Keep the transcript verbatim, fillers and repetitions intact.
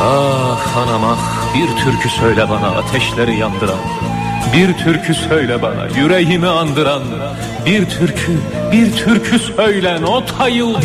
Ah anam ah, bir türkü söyle bana ateşleri yandıran. Bir türkü söyle bana yüreğimi andıran. Bir türkü, bir türkü söylen o tayıl